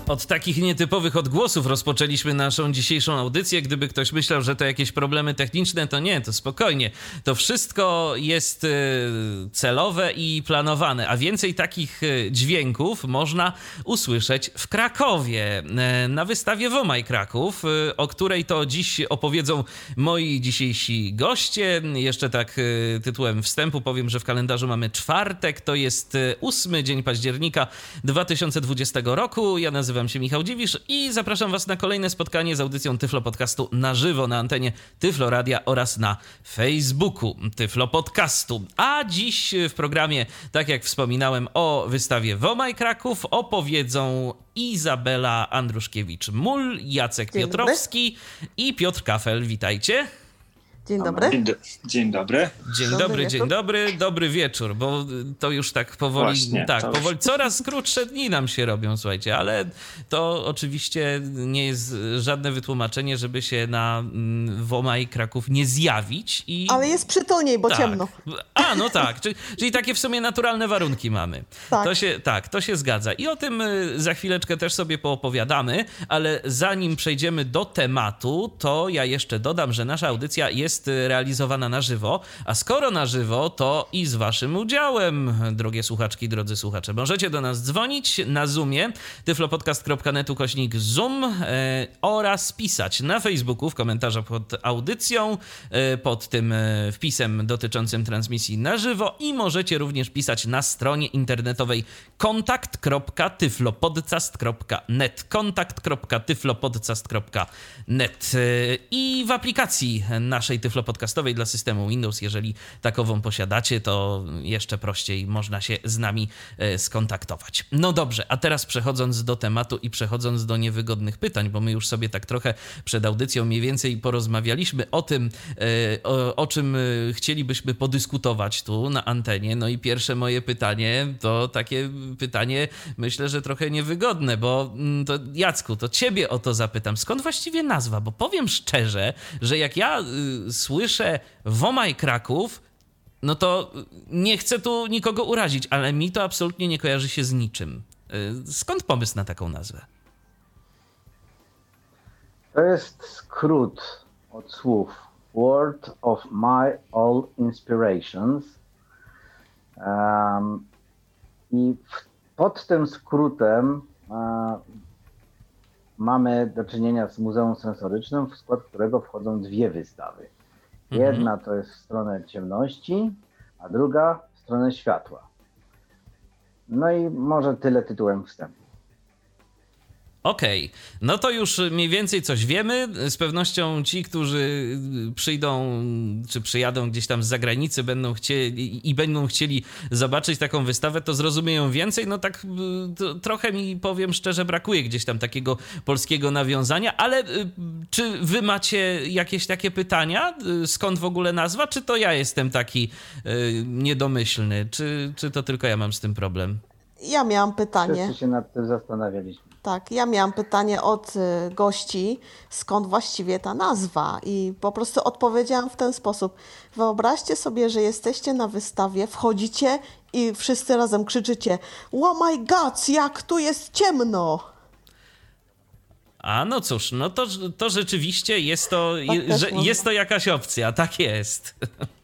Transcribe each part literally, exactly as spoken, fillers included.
Od takich nietypowych odgłosów rozpoczęliśmy naszą dzisiejszą audycję. Gdyby ktoś myślał, że to jakieś problemy techniczne, to nie, to spokojnie. To wszystko jest celowe i planowane, a więcej takich dźwięków można usłyszeć w Krakowie na wystawie Womaj Kraków, o której to dziś opowiedzą moi dzisiejsi goście. Jeszcze tak tytułem wstępu powiem, że w kalendarzu mamy czwartek, to jest ósmy dzień października dwa tysiące dwudziestego roku. Ja nazywam Nazywam się Michał Dziwisz i zapraszam was na kolejne spotkanie z audycją Tyflo Podcastu na żywo na antenie Tyflo Radia oraz na Facebooku Tyflo Podcastu. A dziś w programie, tak jak wspominałem, o wystawie Womaj Kraków opowiedzą Izabela Andruszkiewicz-Mul, Jacek Dzień Piotrowski dobry. I Piotr Kafel. Witajcie. Dzień dobry. Dzień, do, dzień dobry. Dzień dobry, dobry dzień dobry, dobry wieczór, bo to już tak powoli, Właśnie, tak, już... powoli, coraz krótsze dni nam się robią, słuchajcie, ale to oczywiście nie jest żadne wytłumaczenie, żeby się na Womaj Kraków nie zjawić. I... Ale jest przytulniej, bo tak. ciemno. A, no tak, czyli, czyli takie w sumie naturalne warunki mamy. Tak. To się, tak, to się zgadza. I o tym za chwileczkę też sobie poopowiadamy, ale zanim przejdziemy do tematu, to ja jeszcze dodam, że nasza audycja jest jest realizowana na żywo, a skoro na żywo, to i z waszym udziałem, drogie słuchaczki, drodzy słuchacze. Możecie do nas dzwonić na Zoomie, tyflopodcast kropka net ukośnik Zoom e, oraz pisać na Facebooku w komentarzach pod audycją, e, pod tym e, wpisem dotyczącym transmisji na żywo i możecie również pisać na stronie internetowej kontakt kropka tyflopodcast kropka net kontakt kropka tyflopodcast kropka net e, i w aplikacji naszej Tyflo Podcastowej dla systemu Windows. Jeżeli takową posiadacie, to jeszcze prościej można się z nami skontaktować. No dobrze, a teraz przechodząc do tematu i przechodząc do niewygodnych pytań, bo my już sobie tak trochę przed audycją mniej więcej porozmawialiśmy o tym, o, o czym chcielibyśmy podyskutować tu na antenie. No i pierwsze moje pytanie to takie pytanie, myślę, że trochę niewygodne, bo to Jacku, to ciebie o to zapytam. Skąd właściwie nazwa? Bo powiem szczerze, że jak ja słyszę Womaj Kraków, no to nie chcę tu nikogo urazić, ale mi to absolutnie nie kojarzy się z niczym. Skąd pomysł na taką nazwę? To jest skrót od słów Word of My All Inspirations. Um, I w, pod tym skrótem um, mamy do czynienia z Muzeum Sensorycznym, w skład którego wchodzą dwie wystawy. Jedna to jest w stronę ciemności, a druga w stronę światła. No i może tyle tytułem wstępu. Okej, okay. No to już mniej więcej coś wiemy. Z pewnością ci, którzy przyjdą, czy przyjadą gdzieś tam z zagranicy będą chcieli, i będą chcieli zobaczyć taką wystawę, to zrozumieją więcej. No tak to, trochę mi, powiem szczerze, brakuje gdzieś tam takiego polskiego nawiązania, ale czy wy macie jakieś takie pytania? Skąd w ogóle nazwa? Czy to ja jestem taki y, niedomyślny? Czy, czy to tylko ja mam z tym problem? Ja miałam pytanie. Wszyscy się nad tym zastanawialiśmy. Tak, ja miałam pytanie od gości, skąd właściwie ta nazwa i po prostu odpowiedziałam w ten sposób. Wyobraźcie sobie, że jesteście na wystawie, wchodzicie i wszyscy razem krzyczycie: oh my god, jak tu jest ciemno! A no cóż, no to, to rzeczywiście jest to, tak że, jest to jakaś opcja, tak jest.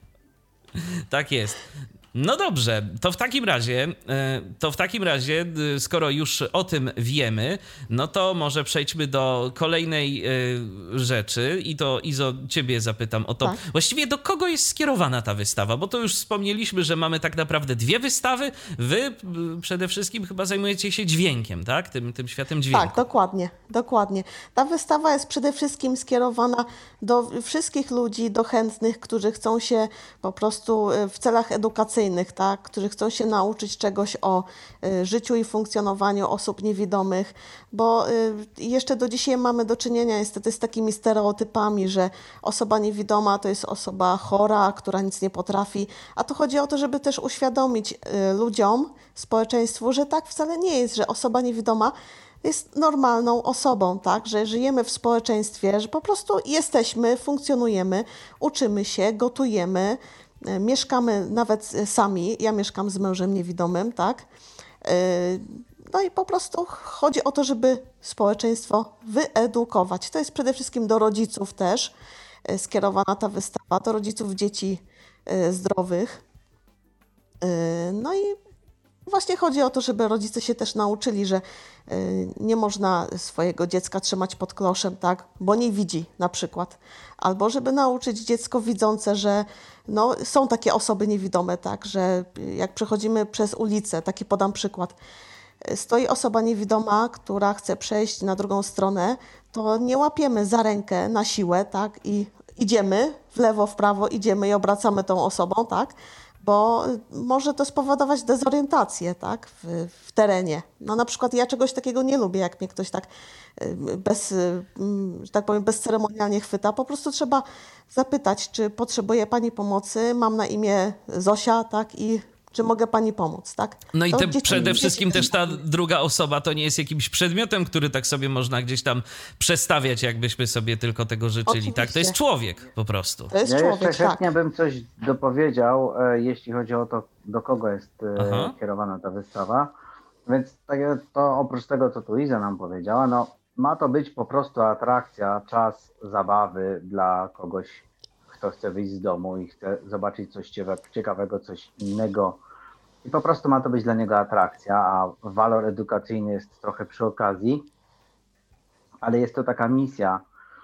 Tak jest. No dobrze, to w takim razie, to w takim razie, skoro już o tym wiemy, no to może przejdźmy do kolejnej rzeczy i to Izo, ciebie zapytam o to. Tak. Właściwie do kogo jest skierowana ta wystawa? Bo to już wspomnieliśmy, że mamy tak naprawdę dwie wystawy. Wy przede wszystkim chyba zajmujecie się dźwiękiem, tak? Tym, tym światem dźwięku. Tak, dokładnie, dokładnie. Ta wystawa jest przede wszystkim skierowana do wszystkich ludzi, do chętnych, którzy chcą się po prostu w celach edukacyjnych, tak, którzy chcą się nauczyć czegoś o y, życiu i funkcjonowaniu osób niewidomych, bo y, jeszcze do dzisiaj mamy do czynienia niestety z takimi stereotypami, że osoba niewidoma to jest osoba chora, która nic nie potrafi, a tu chodzi o to, żeby też uświadomić y, ludziom, społeczeństwu, że tak wcale nie jest, że osoba niewidoma jest normalną osobą, tak, że żyjemy w społeczeństwie, że po prostu jesteśmy, funkcjonujemy, uczymy się, gotujemy, mieszkamy nawet sami, ja mieszkam z mężem niewidomym, tak? No i po prostu chodzi o to, żeby społeczeństwo wyedukować. To jest przede wszystkim do rodziców też e, skierowana ta wystawa, do rodziców dzieci e, zdrowych. E, No i właśnie chodzi o to, żeby rodzice się też nauczyli, że y, nie można swojego dziecka trzymać pod kloszem, tak, bo nie widzi na przykład. Albo żeby nauczyć dziecko widzące, że no, są takie osoby niewidome, tak, że jak przechodzimy przez ulicę, taki podam przykład, y, stoi osoba niewidoma, która chce przejść na drugą stronę, to nie łapiemy za rękę na siłę, tak, i idziemy w lewo, w prawo, idziemy i obracamy tą osobą, tak, bo może to spowodować dezorientację, tak, w, w terenie. No na przykład ja czegoś takiego nie lubię, jak mnie ktoś tak y, bez, y, mm, że tak powiem, bezceremonialnie chwyta. Po prostu trzeba zapytać, czy potrzebuje pani pomocy, mam na imię Zosia, tak, i czy mogę pani pomóc, tak? No i To te, dzieci- przede wszystkim dzieci- też ta druga osoba to nie jest jakimś przedmiotem, który tak sobie można gdzieś tam przestawiać, jakbyśmy sobie tylko tego życzyli, tak? To Oczywiście. jest człowiek po prostu. To jest Ja człowiek, jeszcze tak. chętnie bym coś dopowiedział, e, jeśli chodzi o to, do kogo jest e, Aha. kierowana ta wystawa. Więc tak, jak to oprócz tego, co tu Iza nam powiedziała, no ma to być po prostu atrakcja, czas zabawy dla kogoś, kto chce wyjść z domu i chce zobaczyć coś cie- ciekawego, coś innego. I po prostu ma to być dla niego atrakcja, a walor edukacyjny jest trochę przy okazji, ale jest to taka misja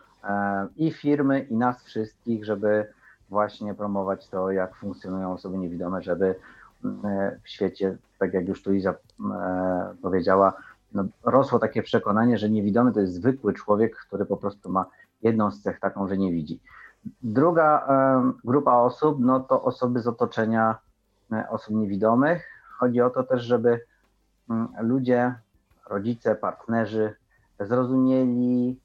e, i firmy, i nas wszystkich, żeby właśnie promować to, jak funkcjonują osoby niewidome, żeby e, w świecie, tak jak już tu Iza e, powiedziała, no, rosło takie przekonanie, że niewidomy to jest zwykły człowiek, który po prostu ma jedną z cech taką, że nie widzi. Druga e, grupa osób, no to osoby z otoczenia e, osób niewidomych. Chodzi o to też, żeby mm, ludzie, rodzice, partnerzy zrozumieli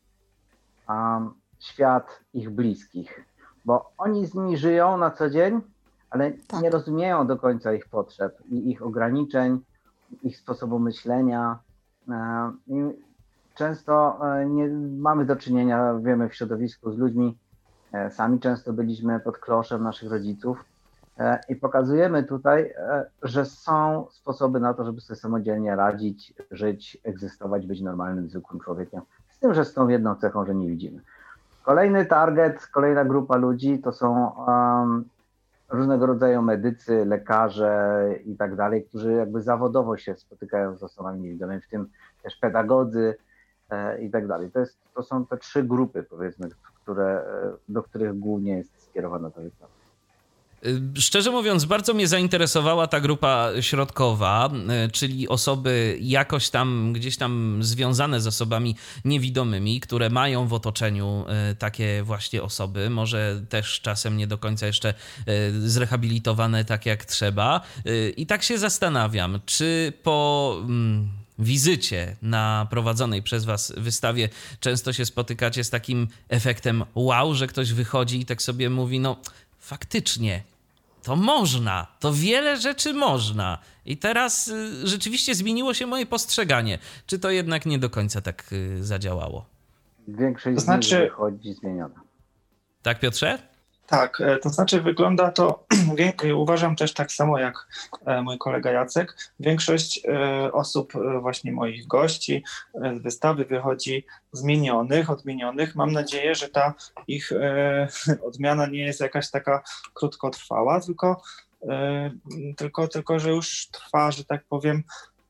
um, świat ich bliskich, bo oni z nimi żyją na co dzień, ale Tak. nie rozumieją do końca ich potrzeb i ich ograniczeń, ich sposobu myślenia. E, I często e, nie mamy do czynienia, wiemy, w środowisku z ludźmi, e, sami często byliśmy pod kloszem naszych rodziców e, i pokazujemy tutaj, e, że są sposoby na to, żeby sobie samodzielnie radzić, żyć, egzystować, być normalnym, zwykłym człowiekiem. Z tym, że z tą jedną cechą, że nie widzimy. Kolejny target, kolejna grupa ludzi to są um, różnego rodzaju medycy, lekarze i tak dalej, którzy jakby zawodowo się spotykają z osobami niewidomymi, w tym też pedagodzy e, i tak dalej. To, jest, to są te trzy grupy, powiedzmy, które, e, do których głównie jest skierowana ta wystawa. Szczerze mówiąc, bardzo mnie zainteresowała ta grupa środkowa, y, czyli osoby jakoś tam, gdzieś tam związane z osobami niewidomymi, które mają w otoczeniu y, takie właśnie osoby, może też czasem nie do końca jeszcze y, zrehabilitowane tak jak trzeba. Y, I tak się zastanawiam, czy po mm, wizycie na prowadzonej przez was wystawie często się spotykacie z takim efektem wow, że ktoś wychodzi i tak sobie mówi, no faktycznie, to można, to wiele rzeczy można. I teraz y, rzeczywiście zmieniło się moje postrzeganie. Czy to jednak nie do końca tak y, zadziałało? Większość To z znaczy- nich wychodzi zmieniona. Tak, Piotrze? Tak, e, to znaczy wygląda to, wie- uważam też tak samo jak e, mój kolega Jacek. Większość e, osób, e, właśnie moich gości e, z wystawy wychodzi zmienionych, odmienionych. Mam nadzieję, że ta ich e, odmiana nie jest jakaś taka krótkotrwała, tylko, e, tylko, tylko że już trwa, że tak powiem,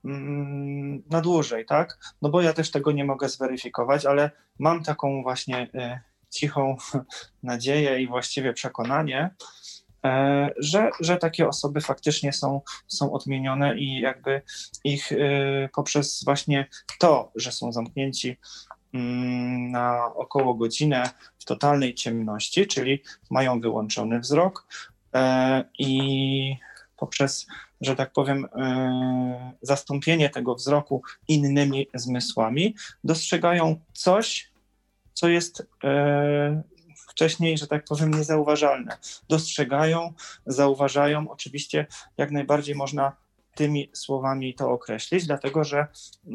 mm, na dłużej, tak? No bo ja też tego nie mogę zweryfikować, ale mam taką właśnie e, cichą nadzieję i właściwie przekonanie, e, że, że takie osoby faktycznie są, są odmienione i jakby ich e, poprzez właśnie to, że są zamknięci mm, na około godzinę w totalnej ciemności, czyli mają wyłączony wzrok e, i poprzez, że tak powiem, e, zastąpienie tego wzroku innymi zmysłami, dostrzegają coś, co jest e, wcześniej, że tak powiem, niezauważalne. Dostrzegają, zauważają, oczywiście jak najbardziej można tymi słowami to określić, dlatego że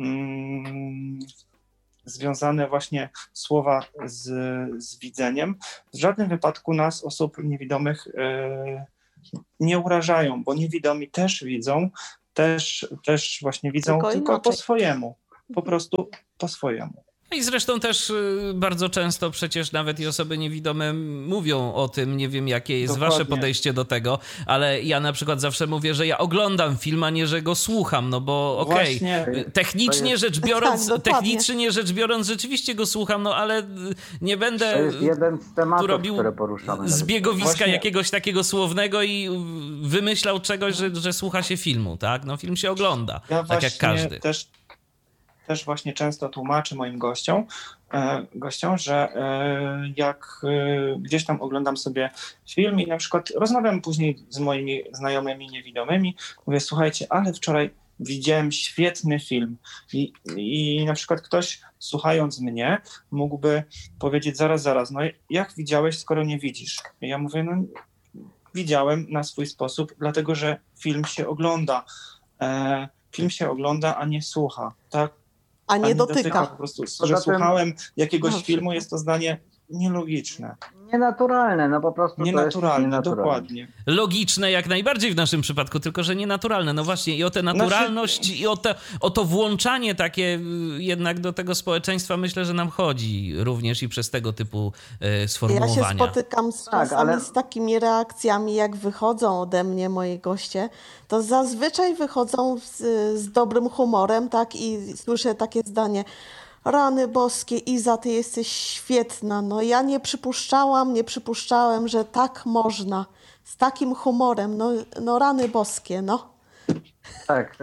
mm, związane właśnie słowa z, z widzeniem w żadnym wypadku nas, osób niewidomych, e, nie urażają, bo niewidomi też widzą, też, też właśnie widzą Tylko tylko, po inaczej. swojemu, po prostu po swojemu. I zresztą też y, bardzo często przecież nawet i osoby niewidome mówią o tym, nie wiem jakie jest Dokładnie. wasze podejście do tego, ale ja na przykład zawsze mówię, że ja oglądam film, a nie, że go słucham, no bo okej, Właśnie. okay, technicznie jest- rzecz biorąc, Tak, dokładnie. technicznie rzecz biorąc rzeczywiście go słucham, no ale y, nie będę To jest jeden z tematów, tu robił które poruszamy. zbiegowiska Właśnie. jakiegoś takiego słownego i y, wymyślał czegoś, że, że słucha się filmu, tak? No film się ogląda, Ja tak jak właśnie każdy. Też, też właśnie często tłumaczę moim gościom, e, gościom, że e, jak e, gdzieś tam oglądam sobie film i na przykład rozmawiam później z moimi znajomymi niewidomymi, mówię, słuchajcie, ale wczoraj widziałem świetny film i, i na przykład ktoś słuchając mnie mógłby powiedzieć zaraz, zaraz, no jak widziałeś, skoro nie widzisz? I ja mówię, no widziałem na swój sposób, dlatego że film się ogląda. E, film się ogląda, a nie słucha, tak? A nie dotyka. Po prostu, Poza że tym- słuchałem jakiegoś No, filmu, jest to zdanie nielogiczne, Nienaturalne, no po prostu to jest nienaturalne, nienaturalne. dokładnie. Logiczne jak najbardziej w naszym przypadku, tylko że nienaturalne. No właśnie i o tę naturalność i o, te, o to włączanie takie y, jednak do tego społeczeństwa myślę, że nam chodzi również i przez tego typu y, Ja się sformułowania. spotykam z, Tak, czasami ale- z takimi reakcjami, jak wychodzą ode mnie moi goście, to zazwyczaj wychodzą z, z dobrym humorem, tak, i słyszę takie zdanie: rany boskie, Iza, ty jesteś świetna. No ja nie przypuszczałam, nie przypuszczałem, że tak można. Z takim humorem, no, no rany boskie, no. Tak,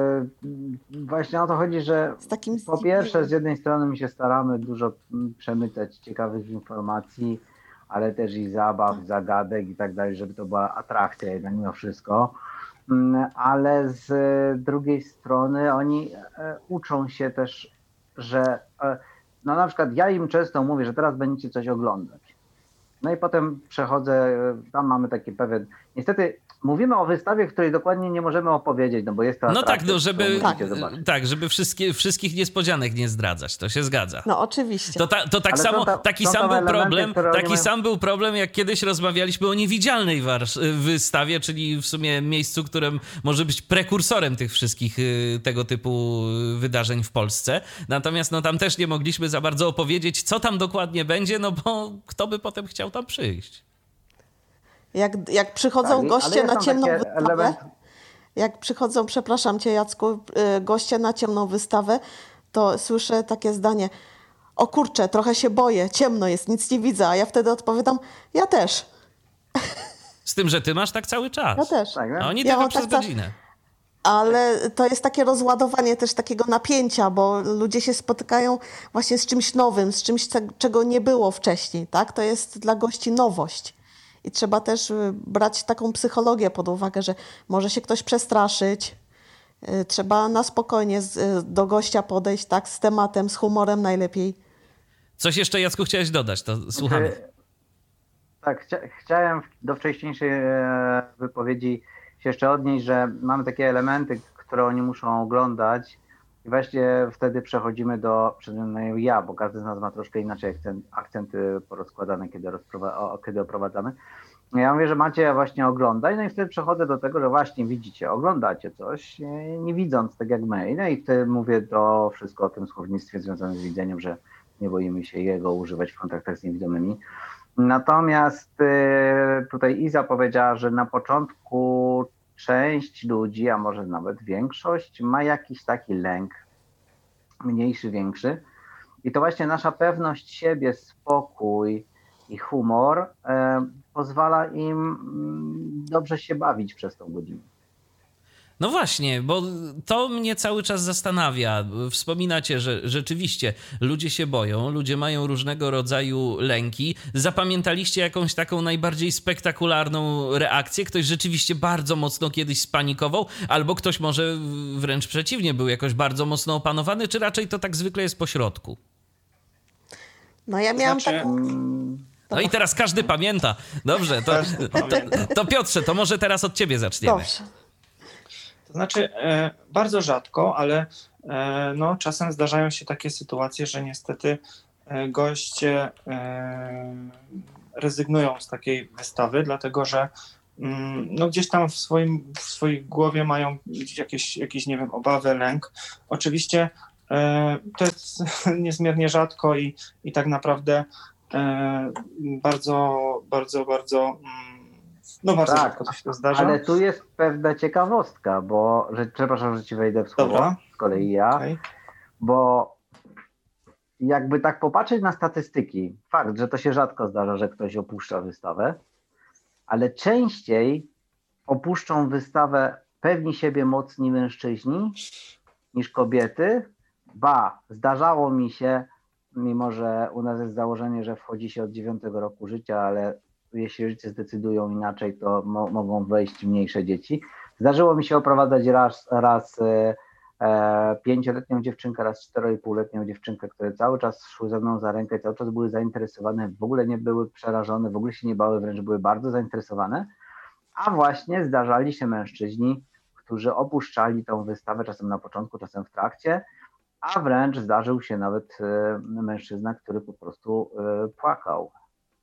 yy, właśnie o to chodzi, że Z takim po pierwsze z jednej strony my się staramy dużo mm, przemycać ciekawych informacji, ale też i zabaw, zagadek i tak dalej, żeby to była atrakcja jednak mimo wszystko. Mm, Ale z drugiej strony oni e, uczą się też, że e, no na przykład ja im często mówię, że teraz będziecie coś oglądać. No i potem przechodzę, e, tam mamy taki pewien, niestety mówimy o wystawie, której dokładnie nie możemy opowiedzieć, no bo jest to No tak, atrakcja, no żeby, którą musicie Tak. zobaczyć. tak, żeby wszystkie, wszystkich niespodzianek nie zdradzać, to się zgadza. No oczywiście. To, ta, to tak Ale samo, są ta- taki są sam tam był elementy, problem, które oni taki mają- sam był problem, jak kiedyś rozmawialiśmy o niewidzialnej warsz- wystawie, czyli w sumie miejscu, którym może być prekursorem tych wszystkich y, tego typu wydarzeń w Polsce. Natomiast no tam też nie mogliśmy za bardzo opowiedzieć, co tam dokładnie będzie, no bo kto by potem chciał tam przyjść. Jak, jak przychodzą Tak, ale goście jest na tam ciemną taki wystawę, element- jak przychodzą, przepraszam cię Jacku, y, goście na ciemną wystawę, to słyszę takie zdanie: o kurczę, trochę się boję, ciemno jest, nic nie widzę, a ja wtedy odpowiadam: ja też, Z tym, że ty masz tak cały czas. ja też. Tak, A no? oni Ja tylko mam przez tak ca- godzinę. Ale to jest takie rozładowanie też takiego napięcia, bo ludzie się spotykają właśnie z czymś nowym, z czymś, ce- czego nie było wcześniej, tak? To jest dla gości nowość. I trzeba też y, brać taką psychologię pod uwagę, że może się ktoś przestraszyć. Y, Trzeba na spokojnie z, y, do gościa podejść, tak? Z tematem, z humorem najlepiej. Coś jeszcze, Jacku, chciałeś dodać, to słuchamy. Czy- Tak, chcia, chciałem do wcześniejszej e, wypowiedzi się jeszcze odnieść, że mamy takie elementy, które oni muszą oglądać i właśnie wtedy przechodzimy do, przynajmniej ja, bo każdy z nas ma troszkę inaczej akcent, akcenty porozkładane, kiedy, rozprowa- o, kiedy oprowadzamy. Ja mówię, że macie właśnie oglądać, no i wtedy przechodzę do tego, że właśnie widzicie, oglądacie coś, nie, nie widząc, tak jak my. No i wtedy mówię to wszystko o tym słownictwie związanym z widzeniem, że nie boimy się jego używać w kontaktach z niewidomymi. Natomiast y, tutaj Iza powiedziała, że na początku część ludzi, a może nawet większość, ma jakiś taki lęk, mniejszy, większy. I to właśnie nasza pewność siebie, spokój i humor y, pozwala im mm, dobrze się bawić przez tą godzinę. No właśnie, bo to mnie cały czas zastanawia. Wspominacie, że rzeczywiście ludzie się boją, ludzie mają różnego rodzaju lęki. Zapamiętaliście jakąś taką najbardziej spektakularną reakcję? Ktoś rzeczywiście bardzo mocno kiedyś spanikował, albo ktoś może wręcz przeciwnie, był jakoś bardzo mocno opanowany, czy raczej to tak zwykle jest po środku? No ja miałam Znaczy- taką... No i teraz każdy pamięta. Dobrze, to, Każdy to, pamięta. to Piotrze, to może teraz od ciebie zaczniemy. Dobrze. To znaczy e, bardzo rzadko, ale e, no, czasem zdarzają się takie sytuacje, że niestety e, goście e, rezygnują z takiej wystawy, dlatego że no gdzieś tam w swoim, w swojej głowie mają jakieś, jakieś, nie wiem, obawy, lęk. Oczywiście to jest niezmiernie rzadko i, i tak naprawdę bardzo, bardzo, bardzo, no bardzo tak, rzadko to się to zdarza. Ale tu jest pewna ciekawostka, bo, że, przepraszam, że ci wejdę w słowo, Dobra. z kolei ja, Okay. bo jakby tak popatrzeć na statystyki, fakt, że to się rzadko zdarza, że ktoś opuszcza wystawę, ale częściej opuszczą wystawę pewni siebie mocni mężczyźni niż kobiety. Ba, zdarzało mi się, mimo że u nas jest założenie, że wchodzi się od dziewiątego roku życia, ale jeśli rodzice zdecydują inaczej, to mo- mogą wejść mniejsze dzieci. Zdarzyło mi się oprowadzać raz, raz e, e, pięcioletnią dziewczynkę, raz czteroipółletnią dziewczynkę, które cały czas szły ze mną za rękę, cały czas były zainteresowane, w ogóle nie były przerażone, w ogóle się nie bały, wręcz były bardzo zainteresowane. A właśnie zdarzali się mężczyźni, którzy opuszczali tą wystawę, czasem na początku, czasem w trakcie, a wręcz zdarzył się nawet mężczyzna, który po prostu płakał.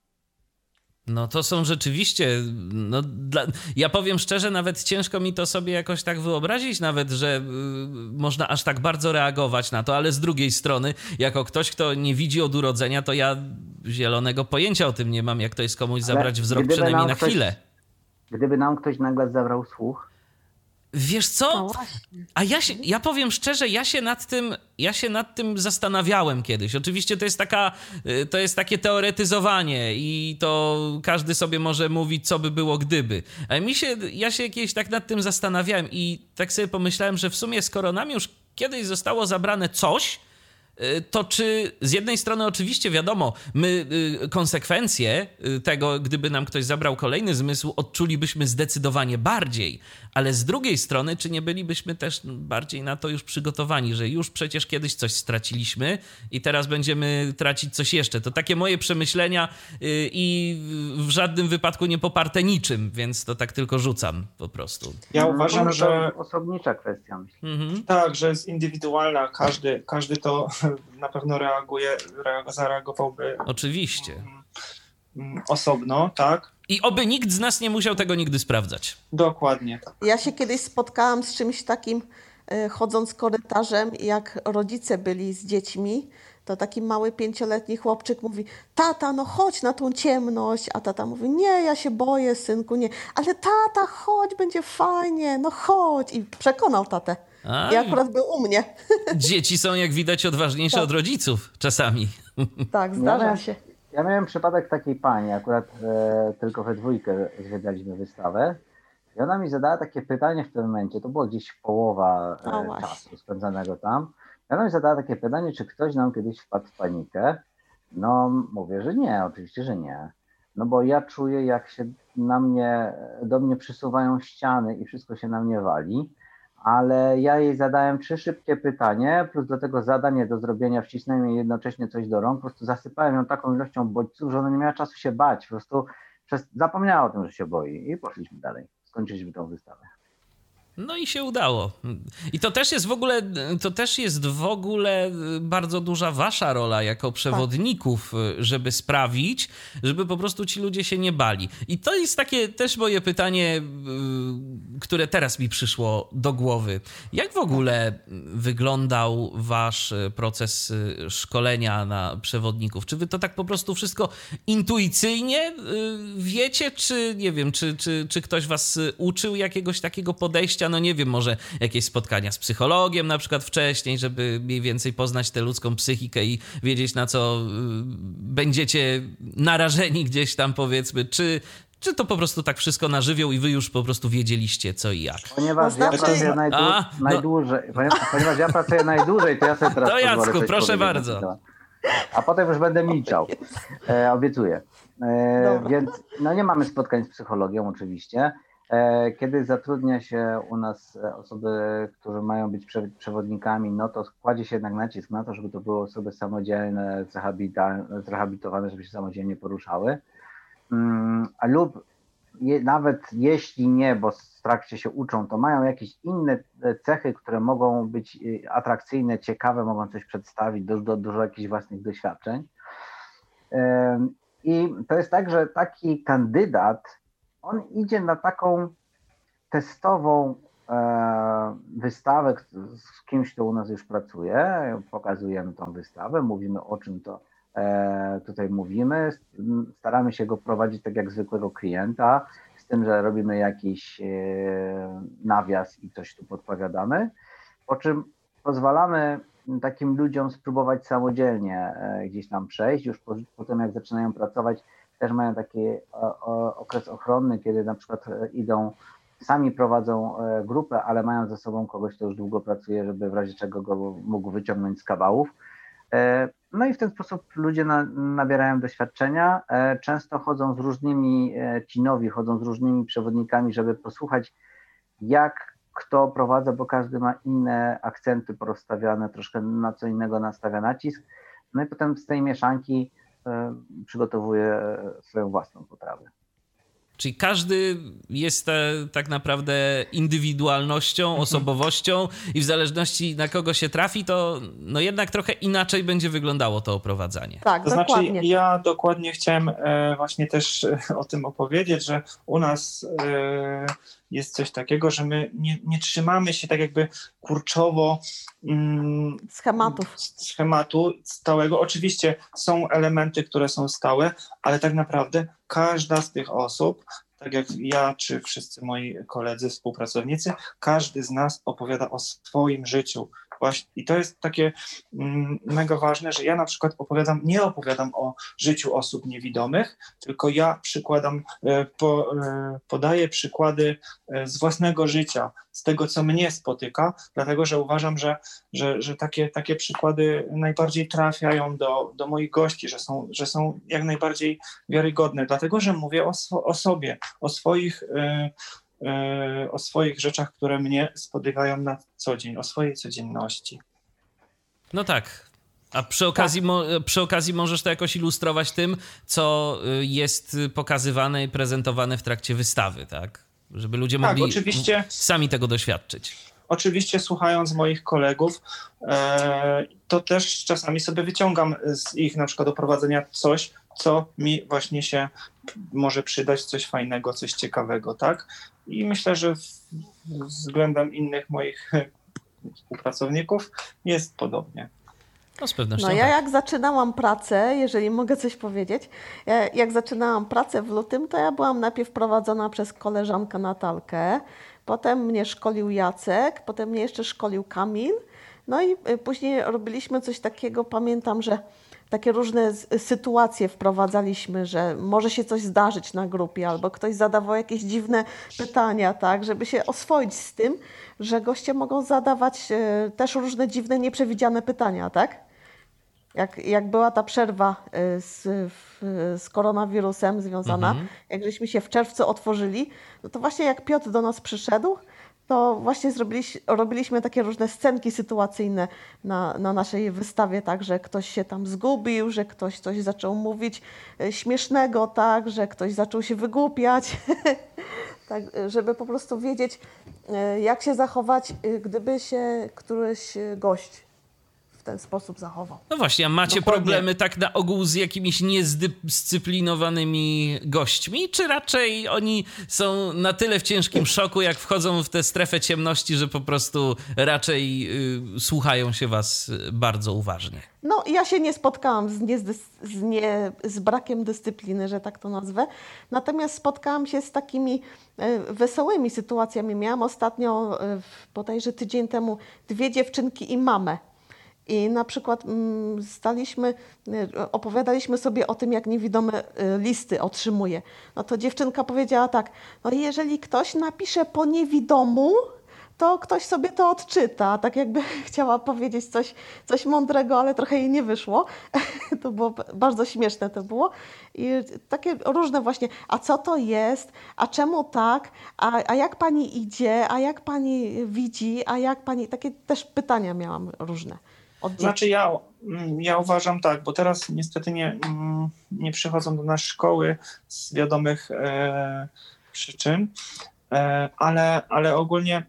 No to są rzeczywiście, no, dla, ja powiem szczerze, nawet ciężko mi to sobie jakoś tak wyobrazić nawet, że y, można aż tak bardzo reagować na to, ale z drugiej strony, jako ktoś, kto nie widzi od urodzenia, to ja zielonego pojęcia o tym nie mam, jak to jest komuś zabrać ale wzrok przynajmniej na ktoś, chwilę. Gdyby nam ktoś nagle zabrał słuch. Wiesz co? A ja, się, ja powiem szczerze, ja się nad tym, ja się nad tym zastanawiałem kiedyś. Oczywiście to jest taka, to jest takie teoretyzowanie i to każdy sobie może mówić, co by było gdyby. Ale mi się, ja się kiedyś tak nad tym zastanawiałem i tak sobie pomyślałem, że w sumie skoro nam już kiedyś zostało zabrane coś, to czy z jednej strony oczywiście wiadomo, my konsekwencje tego, gdyby nam ktoś zabrał kolejny zmysł, odczulibyśmy zdecydowanie bardziej, ale z drugiej strony, czy nie bylibyśmy też bardziej na to już przygotowani, że już przecież kiedyś coś straciliśmy i teraz będziemy tracić coś jeszcze. To takie moje przemyślenia i w żadnym wypadku nie poparte niczym, więc to tak tylko rzucam po prostu. Ja uważam, no, że... Osobnicza kwestia, myślę. Mhm. Tak, że jest indywidualna, każdy, każdy to na pewno reaguje, zareagowałby oczywiście osobno, tak? I oby nikt z nas nie musiał tego nigdy sprawdzać. Dokładnie tak. Ja się kiedyś spotkałam z czymś takim, chodząc korytarzem, jak rodzice byli z dziećmi, to taki mały pięcioletni chłopczyk mówi: tata, no chodź na tą ciemność, a tata mówi: nie, ja się boję, synku, nie, ale tata, chodź, będzie fajnie, no chodź. I przekonał tatę. A, I akurat był u mnie. Dzieci są, jak widać, odważniejsze tak. od rodziców czasami. Tak, zdarza ja się. Ja miałem przypadek takiej pani, akurat e, tylko we dwójkę zwiedzaliśmy wystawę i ona mi zadała takie pytanie w tym momencie, to było gdzieś połowa e, czasu spędzanego tam. I ona mi zadała takie pytanie, czy ktoś nam kiedyś wpadł w panikę. No mówię, że nie, oczywiście, że nie. No bo ja czuję, jak się na mnie, do mnie przysuwają ściany i wszystko się na mnie wali, ale ja jej zadałem trzy szybkie pytania, plus do tego zadanie do zrobienia, wcisnąłem jej jednocześnie coś do rąk, po prostu zasypałem ją taką ilością bodźców, że ona nie miała czasu się bać, po prostu przez, zapomniała o tym, że się boi i poszliśmy dalej, skończyliśmy tą wystawę. No i się udało. I to też jest w ogóle, to też jest w ogóle bardzo duża wasza rola jako przewodników, żeby sprawić, żeby po prostu ci ludzie się nie bali. I to jest takie też moje pytanie, które teraz mi przyszło do głowy. Jak w ogóle wyglądał wasz proces szkolenia na przewodników? Czy wy to tak po prostu wszystko intuicyjnie wiecie, czy nie wiem, czy, czy, czy ktoś was uczył jakiegoś takiego podejścia? No nie wiem, może jakieś spotkania z psychologiem na przykład wcześniej, żeby mniej więcej poznać tę ludzką psychikę i wiedzieć, na co będziecie narażeni gdzieś tam, powiedzmy, czy, czy to po prostu tak wszystko na żywioł i wy już po prostu wiedzieliście co i jak? Ponieważ ja pracuję najdłu- A, no. najdłużej, ponieważ, ponieważ ja pracuję najdłużej, to ja sobie teraz to Jacku, proszę bardzo. A potem już będę milczał, e, obiecuję. E, więc no nie mamy spotkań z psychologiem oczywiście. Kiedy zatrudnia się u nas osoby, które mają być przewodnikami, no to kładzie się jednak nacisk na to, żeby to były osoby samodzielne, zrehabilitowane, żeby się samodzielnie poruszały. A lub je, nawet jeśli nie, bo w trakcie się uczą, to mają jakieś inne cechy, które mogą być atrakcyjne, ciekawe, mogą coś przedstawić, dużo, dużo jakichś własnych doświadczeń. I to jest tak, że taki kandydat on idzie na taką testową e, wystawę z kimś, kto u nas już pracuje. Pokazujemy tą wystawę, mówimy o czym to e, tutaj mówimy. Staramy się go prowadzić tak jak zwykłego klienta, z tym, że robimy jakiś e, nawias i coś tu podpowiadamy, po czym pozwalamy takim ludziom spróbować samodzielnie e, gdzieś tam przejść. Już po, potem jak zaczynają pracować, też mają taki o, o, okres ochronny, kiedy na przykład idą, sami prowadzą grupę, ale mają ze sobą kogoś, kto już długo pracuje, żeby w razie czego go mógł wyciągnąć z kawałów. No i w ten sposób ludzie na, nabierają doświadczenia. Często chodzą z różnymi, ci nowi chodzą z różnymi przewodnikami, żeby posłuchać, jak kto prowadza, bo każdy ma inne akcenty porozstawiane, troszkę na co innego nastawia nacisk. No i potem z tej mieszanki przygotowuje swoją własną potrawę. Czyli każdy jest e, tak naprawdę indywidualnością, osobowością i w zależności na kogo się trafi, to no jednak trochę inaczej będzie wyglądało to oprowadzanie. Tak, to dokładnie. Znaczy ja dokładnie chciałem e, właśnie też o tym opowiedzieć, że u nas e, jest coś takiego, że my nie, nie trzymamy się tak jakby kurczowo mm, schematów. schematu stałego. Oczywiście są elementy, które są stałe, ale tak naprawdę każda z tych osób, tak jak ja czy wszyscy moi koledzy, współpracownicy, każdy z nas opowiada o swoim życiu. Właśnie. I to jest takie mm, mega ważne, że ja na przykład opowiadam, nie opowiadam o życiu osób niewidomych, tylko ja przykładam, e, po, e, podaję przykłady e, z własnego życia, z tego, co mnie spotyka, dlatego że uważam, że, że, że takie, takie przykłady najbardziej trafiają do, do moich gości, że są, że są jak najbardziej wiarygodne, dlatego że mówię o, swo, o sobie, o swoich e, o swoich rzeczach, które mnie spotykają na co dzień, o swojej codzienności. No tak. A przy okazji, tak. mo, przy okazji możesz to jakoś ilustrować tym, co jest pokazywane i prezentowane w trakcie wystawy, tak? Żeby ludzie tak, mogli oczywiście, sami tego doświadczyć. Oczywiście słuchając moich kolegów, e, to też czasami sobie wyciągam z ich na przykład oprowadzenia coś, co mi właśnie się może przydać, coś fajnego, coś ciekawego, tak? I myślę, że względem innych moich współpracowników jest podobnie. No z pewnością No ja tak. jak zaczynałam pracę, jeżeli mogę coś powiedzieć, ja, jak zaczynałam pracę w lutym, to ja byłam najpierw prowadzona przez koleżankę Natalkę, potem mnie szkolił Jacek, potem mnie jeszcze szkolił Kamil, no i później robiliśmy coś takiego, pamiętam, że takie różne sytuacje wprowadzaliśmy, że może się coś zdarzyć na grupie, albo ktoś zadawał jakieś dziwne pytania, tak, żeby się oswoić z tym, że goście mogą zadawać też różne dziwne, nieprzewidziane pytania, tak? Jak, jak była ta przerwa z, z koronawirusem związana, mhm. jak żeśmy się w czerwcu otworzyli, no to właśnie jak Piotr do nas przyszedł, to właśnie zrobiliśmy, robiliśmy takie różne scenki sytuacyjne na, na naszej wystawie, tak, że ktoś się tam zgubił, że ktoś coś zaczął mówić śmiesznego, tak, że ktoś zaczął się wygłupiać, tak, żeby po prostu wiedzieć, jak się zachować, gdyby się któryś gość w ten sposób zachował. No właśnie, a macie Dokładnie. problemy tak na ogół z jakimiś niezdyscyplinowanymi gośćmi, czy raczej oni są na tyle w ciężkim szoku, jak wchodzą w tę strefę ciemności, że po prostu raczej y, słuchają się was bardzo uważnie? No ja się nie spotkałam z, niezdys- z, nie, z brakiem dyscypliny, że tak to nazwę, natomiast spotkałam się z takimi y, wesołymi sytuacjami. Miałam ostatnio, y, bodajże tydzień temu, dwie dziewczynki i mamę. I na przykład mm, staliśmy, opowiadaliśmy sobie o tym, jak niewidomy listy otrzymuje. No to dziewczynka powiedziała tak, no jeżeli ktoś napisze po niewidomu, to ktoś sobie to odczyta. Tak jakby chciała powiedzieć coś, coś mądrego, ale trochę jej nie wyszło. To było bardzo śmieszne to było. I takie różne właśnie, a co to jest, a czemu tak, a, a jak pani idzie, a jak pani widzi, a jak pani, takie też pytania miałam różne. Znaczy ja, ja uważam tak, bo teraz niestety nie, nie przychodzą do nas szkoły z wiadomych e, przyczyn, e, ale, ale ogólnie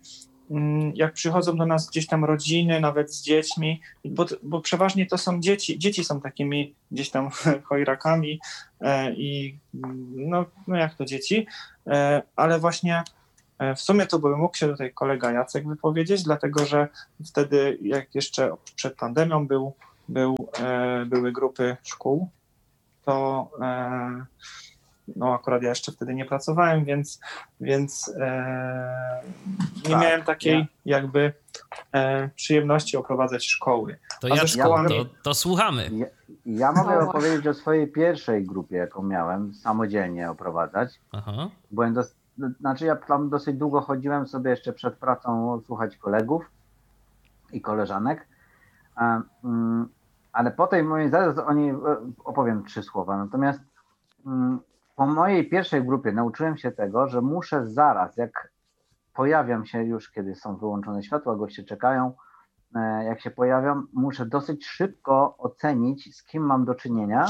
jak przychodzą do nas gdzieś tam rodziny, nawet z dziećmi, bo, bo przeważnie to są dzieci, dzieci są takimi gdzieś tam chojrakami i no, no jak to dzieci, ale właśnie w sumie to by mógł się tutaj kolega Jacek wypowiedzieć, dlatego że wtedy, jak jeszcze przed pandemią był, był, były grupy szkół, to no akurat ja jeszcze wtedy nie pracowałem, więc, więc e, nie tak, miałem takiej ja. jakby e, przyjemności oprowadzać szkoły. To ja szkołami... to, to słuchamy. Ja, ja mogę no. opowiedzieć o swojej pierwszej grupie, jaką miałem, samodzielnie oprowadzać. Aha. Byłem dos... Znaczy ja tam dosyć długo chodziłem sobie jeszcze przed pracą słuchać kolegów i koleżanek, a, mm, ale po tej mojej, zaraz o niej opowiem trzy słowa, natomiast mm, po mojej pierwszej grupie nauczyłem się tego, że muszę zaraz, jak pojawiam się już, kiedy są wyłączone światła, goście czekają, jak się pojawiam, muszę dosyć szybko ocenić, z kim mam do czynienia,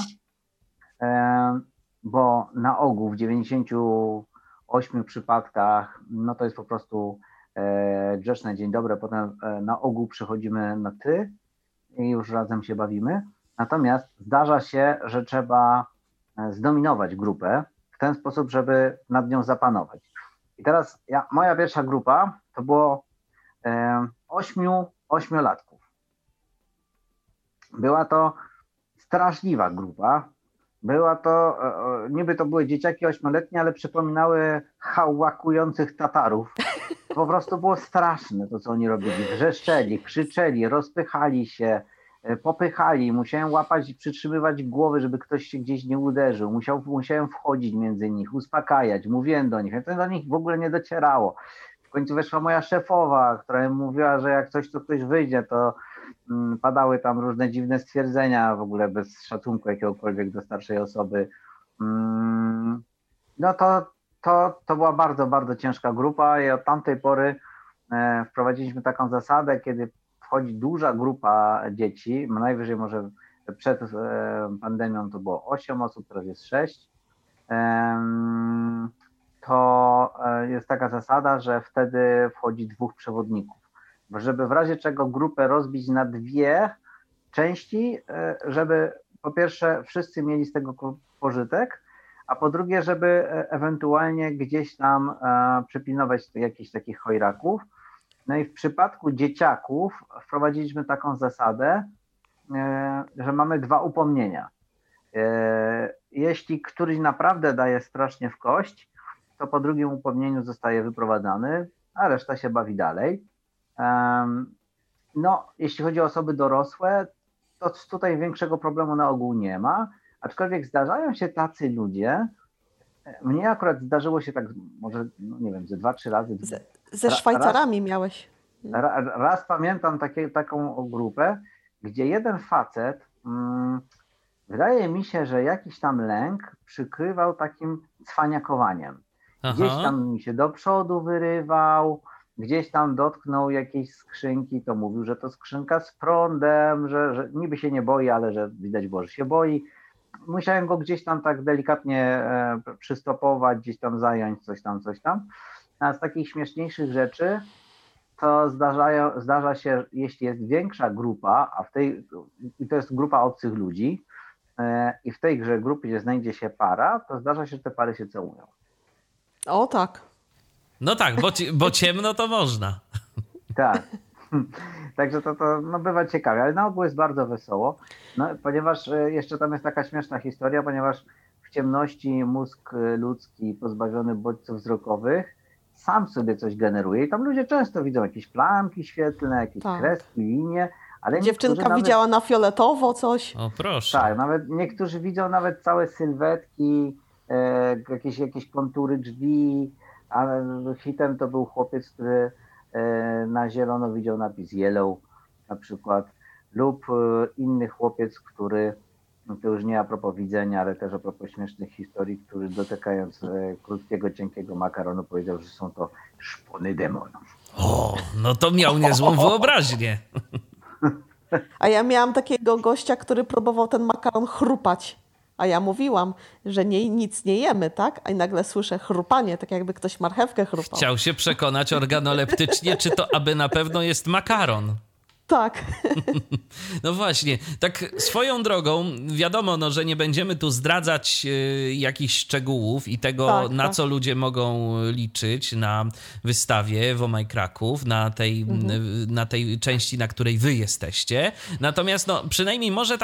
bo na ogół w dziewięćdziesięciu ośmiu przypadkach, no to jest po prostu grzeczne dzień dobry, potem na ogół przechodzimy na ty i już razem się bawimy. Natomiast zdarza się, że trzeba zdominować grupę w ten sposób, żeby nad nią zapanować. I teraz ja, moja pierwsza grupa to było e, ośmiu ośmiolatków. Była to straszliwa grupa. Była to, e, niby to były dzieciaki ośmioletnie, ale przypominały hałakujących Tatarów. Po prostu było straszne to, co oni robili. Wrzeszczeli, krzyczeli, rozpychali się, popychali, musiałem łapać i przytrzymywać głowy, żeby ktoś się gdzieś nie uderzył. Musiał, musiałem wchodzić między nich, uspokajać, mówiłem do nich, to do nich w ogóle nie docierało. W końcu weszła moja szefowa, która mówiła, że jak coś, to ktoś wyjdzie, to mm, padały tam różne dziwne stwierdzenia, w ogóle bez szacunku jakiegokolwiek do starszej osoby. Mm, no to, to, to była bardzo, bardzo ciężka grupa i od tamtej pory e, wprowadziliśmy taką zasadę, kiedy wchodzi duża grupa dzieci, najwyżej może przed pandemią to było osiem osób, teraz jest sześć, to jest taka zasada, że wtedy wchodzi dwóch przewodników, żeby w razie czego grupę rozbić na dwie części, żeby po pierwsze wszyscy mieli z tego pożytek, a po drugie, żeby ewentualnie gdzieś tam przypilnować jakichś takich chojraków. No i w przypadku dzieciaków wprowadziliśmy taką zasadę, że mamy dwa upomnienia. Jeśli któryś naprawdę daje strasznie w kość, to po drugim upomnieniu zostaje wyprowadzany, a reszta się bawi dalej. No, jeśli chodzi o osoby dorosłe, to tutaj większego problemu na ogół nie ma, aczkolwiek zdarzają się tacy ludzie. Mnie akurat zdarzyło się tak, może, no nie wiem, ze dwa, trzy razy. Ze, ze Szwajcarami raz, miałeś. Raz, raz pamiętam takie, taką grupę, gdzie jeden facet, hmm, wydaje mi się, że jakiś tam lęk przykrywał takim cwaniakowaniem. Aha. Gdzieś tam mi się do przodu wyrywał, gdzieś tam dotknął jakiejś skrzynki, to mówił, że to skrzynka z prądem, że, że niby się nie boi, ale że widać było, że się boi. Musiałem go gdzieś tam tak delikatnie e, przystopować, gdzieś tam zająć, coś tam, coś tam. A z takich śmieszniejszych rzeczy to zdarza, zdarza się, jeśli jest większa grupa, a w tej, i to jest grupa obcych ludzi, e, i w tej grze grupie znajdzie się para, to zdarza się, że te pary się całują. O tak. No tak, bo, bo ciemno to można. Tak. Także to, to no bywa ciekawe, ale na ogół jest bardzo wesoło, no, ponieważ jeszcze tam jest taka śmieszna historia, ponieważ w ciemności mózg ludzki pozbawiony bodźców wzrokowych sam sobie coś generuje i tam ludzie często widzą jakieś plamki świetlne, jakieś tak. kreski, linie, ale dziewczynka nawet... widziała na fioletowo coś. O proszę. Tak, nawet niektórzy widzą nawet całe sylwetki, e, jakieś, jakieś kontury drzwi, ale hitem to był chłopiec, który na zielono widział napis yellow na przykład, lub inny chłopiec, który, to już nie a propos widzenia, ale też a propos śmiesznych historii, który dotykając krótkiego, cienkiego makaronu powiedział, że są to szpony demonów. O, no to miał niezłą wyobraźnię. A ja miałam takiego gościa, który próbował ten makaron chrupać. A ja mówiłam, że nie, nic nie jemy, tak? A i nagle słyszę chrupanie, tak jakby ktoś marchewkę chrupał. Chciał się przekonać organoleptycznie, czy to aby na pewno jest makaron. Tak. No właśnie, tak swoją drogą, wiadomo, no, że nie będziemy tu zdradzać y, jakichś szczegółów i tego, Tak, na tak. co ludzie mogą liczyć na wystawie w Oh My Kraków, na tej, Mhm. na tej części, na której wy jesteście. Natomiast no, przynajmniej może